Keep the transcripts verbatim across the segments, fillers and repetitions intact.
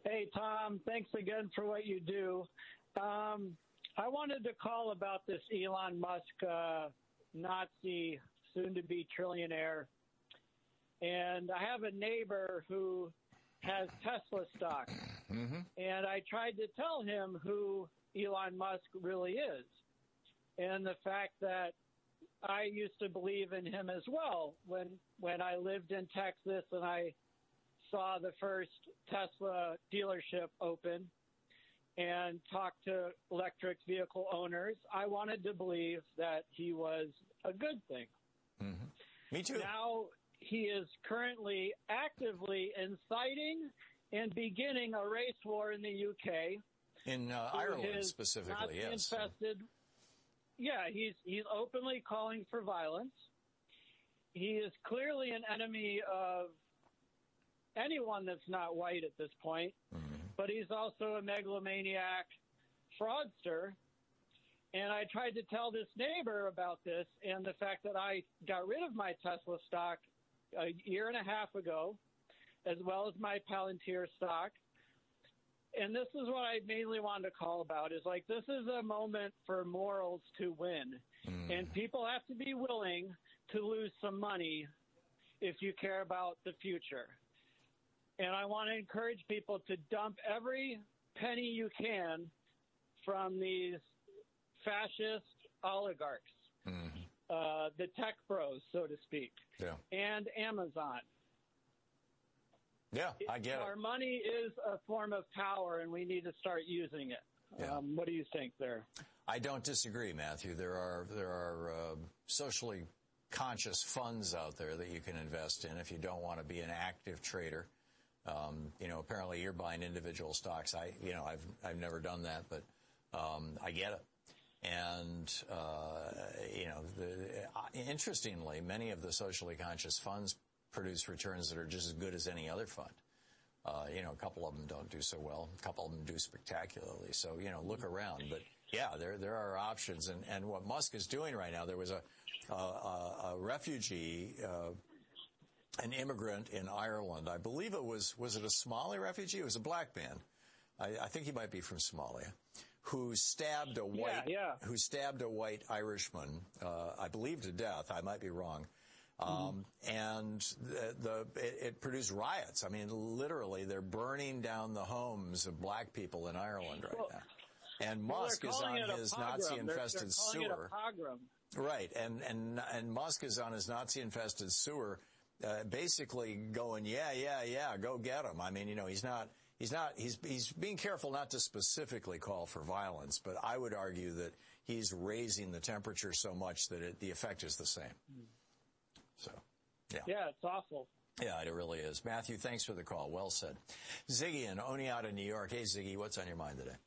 Hey, Tom, thanks again for what you do. Um, I wanted to call about this Elon Musk uh, Nazi, soon-to-be trillionaire. And I have a neighbor who has Tesla stock. Mm-hmm. And I tried to tell him who Elon Musk really is. And the fact that I used to believe in him as well when when I lived in Texas and I saw the first Tesla dealership open and talked to electric vehicle owners. I wanted to believe that he was a good thing. Mm-hmm. Me too. Now he is currently actively inciting and beginning a race war in the U K. In uh, Ireland specifically, yes. Infested. Yeah, he's he's openly calling for violence. He is clearly an enemy of anyone that's not white at this point, mm-hmm. but he's also a megalomaniac fraudster. And I tried to tell this neighbor about this and the fact that I got rid of my Tesla stock a year and a half ago, as well as my Palantir stock. And this is what I mainly wanted to call about, is like, this is a moment for morals to win. Mm. And people have to be willing to lose some money if you care about the future. And I want to encourage people to dump every penny you can from these fascist oligarchs, mm-hmm. uh, the tech bros, so to speak, yeah. and Amazon. Yeah, I get Our it. Our money is a form of power, and we need to start using it. Yeah. Um, what do you think there? I don't disagree, Matthew. There are there are uh, socially conscious funds out there that you can invest in if you don't want to be an active trader. Um, you know, apparently you're buying individual stocks. I, you know, I've I've never done that, but um, I get it. And uh, you know, the, uh, interestingly, many of the socially conscious funds produce returns that are just as good as any other fund. Uh, you know, a couple of them don't do so well. A couple of them do spectacularly. So, you know, look around. But yeah, there there are options. And, and what Musk is doing right now, there was a a, a refugee, uh, an immigrant in Ireland. I believe it was was it a Somali refugee? It was a black man. I, I think he might be from Somalia, who stabbed a white yeah, yeah. who stabbed a white Irishman, uh, I believe to death. I might be wrong. Um, mm-hmm. and the, the it, it produced riots. I mean, literally, they're burning down the homes of black people in Ireland right well, now. And well, Musk is on his Nazi-infested sewer. Right, and and and Musk is on his Nazi-infested sewer, uh, basically going, yeah, yeah, yeah, go get him. I mean, you know, he's not. He's not, he's, he's being careful not to specifically call for violence, but I would argue that he's raising the temperature so much that it, the effect is the same. So, yeah. Yeah, it's awful. Yeah, it really is. Matthew, thanks for the call. Well said. Ziggy in Oneonta, New York. Hey, Ziggy, what's on your mind today?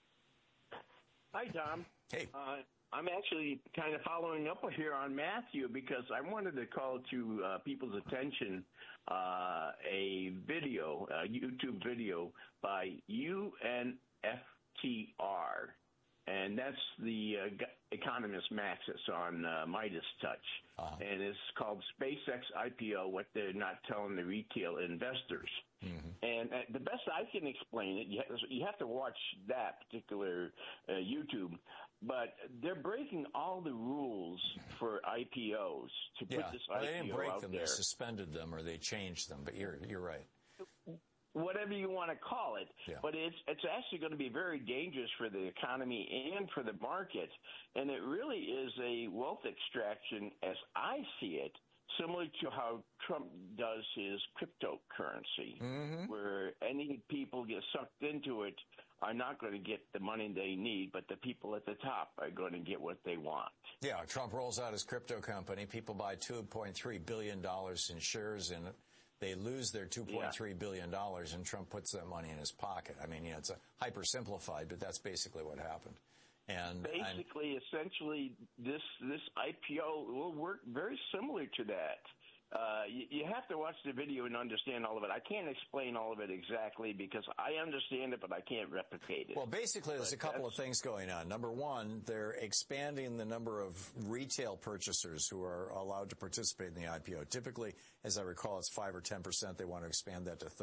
Hi, Tom. Hey. Uh, I'm actually kind of following up here on Matthew because I wanted to call to uh, people's attention uh, a video, a YouTube video by U N F T R, and that's the uh, economist Max that's on uh, Midas Touch, uh-huh. and it's called SpaceX I P O, What They're Not Telling the Retail Investors. Mm-hmm. And uh, the best I can explain it, you have, you have to watch that particular uh, YouTube, but they're breaking all the rules for I P Os to put yeah. this well, I P O they didn't break out them; there. They suspended them or they changed them. But you're you're right. Whatever you want to call it, yeah. but it's it's actually going to be very dangerous for the economy and for the market, and it really is a wealth extraction as I see it, similar to how Trump does his cryptocurrency, mm-hmm. where any people get sucked into it are not going to get the money they need, but the people at the top are going to get what they want. Yeah, Trump rolls out his crypto company. People buy two point three billion dollars in shares in it. They lose their two point three billion dollars, and Trump puts that money in his pocket. I mean, you know, it's a hyper-simplified, but that's basically what happened. And Basically, and, essentially, this this I P O will work very similar to that. Uh, you, you have to watch the video and understand all of it. I can't explain all of it exactly because I understand it, but I can't replicate it. Well, basically, there's but a couple of things going on. Number one, they're expanding the number of retail purchasers who are allowed to participate in the I P O. Typically, as I recall, it's five or ten percent. They want to expand that to